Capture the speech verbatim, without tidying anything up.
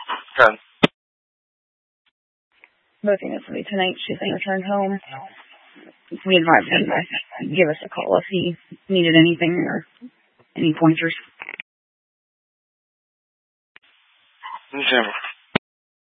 Okay. Bothing us will be tonight. She's going to return home. We advised him to give us a call if he needed anything or any pointers. Okay.